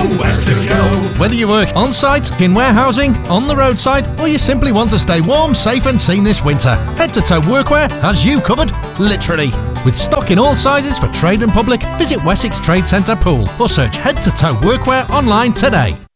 nowhere to go. Whether you work on-site, in warehousing, on the roadside, or you simply want to stay warm, safe and seen this winter, Head to Toe Workwear has you covered, literally. With stock in all sizes for trade and public, visit Wessex Trade Centre Poole or search Head to Toe Workwear online today.